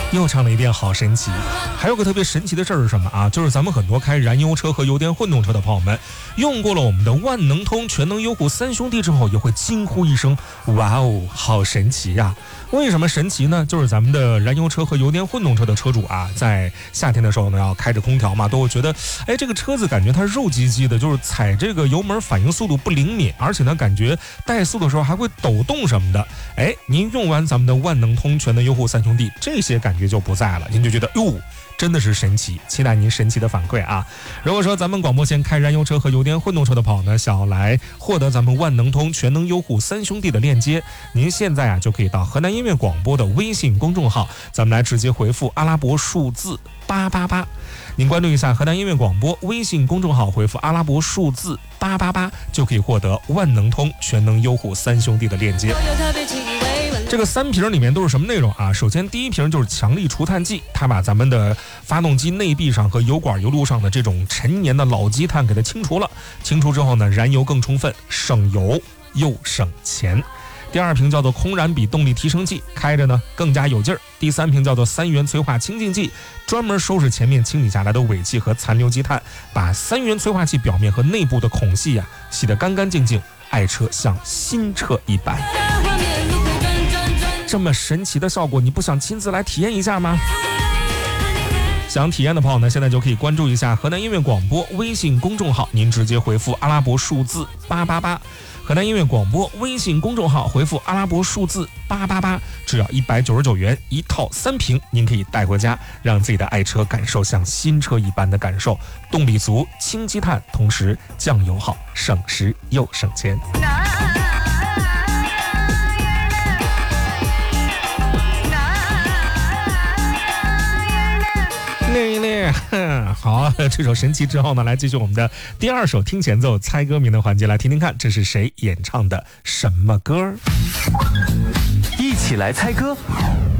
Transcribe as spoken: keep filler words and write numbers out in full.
又唱了一遍好神奇。还有个特别神奇的事儿是什么啊？就是咱们很多开燃油车和油电混动车的朋友们，用过了我们的万能通全能优护三兄弟之后，也会惊呼一声哇哦，好神奇呀！为什么神奇呢？就是咱们的燃油车和油电混动车的车主啊，在夏天的时候呢，要开着空调嘛，都会觉得，哎，这个车子感觉它肉唧唧的，就是踩这个油门反应速度不灵敏，而且呢，感觉怠速的时候还会抖动什么的。哎，您用完咱们的万能通全能优护三兄弟，这些感觉就不在了，您就觉得哟，真的是神奇。期待您神奇的反馈啊！如果说咱们广播线开燃油车和油电混动车的朋友呢，想要来获得咱们万能通全能优护三兄弟的链接，您现在啊就可以到河南音乐广播的微信公众号，咱们来直接回复阿拉伯数字八八八。您关注一下河南音乐广播微信公众号，回复阿拉伯数字八八八，就可以获得万能通全能优护三兄弟的链接。这个三瓶里面都是什么内容啊？首先第一瓶就是强力除碳剂，它把咱们的发动机内壁上和油管油路上的这种陈年的老积碳给它清除了，清除之后呢，燃油更充分，省油又省钱。第二瓶叫做空燃比动力提升剂，开着呢更加有劲儿。第三瓶叫做三元催化清净剂，专门收拾前面清理下来的尾气和残留积碳，把三元催化剂表面和内部的孔隙啊洗得干干净净，爱车像新车一般。这么神奇的效果，你不想亲自来体验一下吗？想体验的朋友呢，现在就可以关注一下河南音乐广播微信公众号，您直接回复阿拉伯数字八八八。河南音乐广播微信公众号回复阿拉伯数字八八八，只要一百九十九元一套三瓶，您可以带回家，让自己的爱车感受像新车一般的感受，动力足，轻积碳，同时降油好，省时又省钱。练一练，好，这首神奇之后呢，来继续我们的第二首听前奏猜歌名的环节，来听听看这是谁演唱的什么歌？ 一起来猜歌。